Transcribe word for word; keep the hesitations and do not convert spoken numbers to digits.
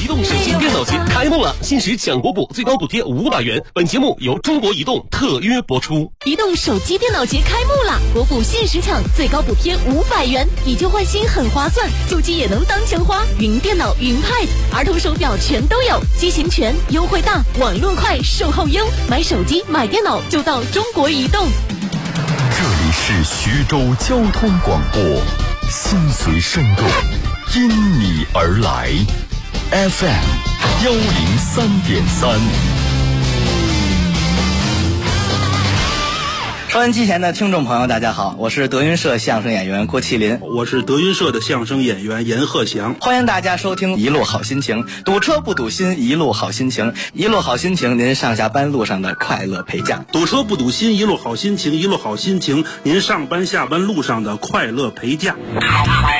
动手机电脑节开幕了，限时抢国补，最高补贴五百元。本节目由中国移动特约播出。 移动手机电脑节开幕了，国补限时抢，最高补贴五百元，以旧换新很划算，旧机也能当钱花。云电脑、云 Pad、儿童手表全都有，机型全，优惠大，网络快，售后优。买手机、买电脑就到中国移动。 这里是徐州交通广播，心随生动，因你而来 ，F M 幺零三点三。 收音机前的听众朋友，大家好，我是德云社相声演员郭麒麟， 我是德云社的相声演员严鹤翔， 欢迎大家收听一路好心情，堵车不堵心，一路好心情，一路好心情，您上下班路上的快乐陪驾。 堵车不堵心，一路好心情，一路好心情，您上班下班路上的快乐陪驾。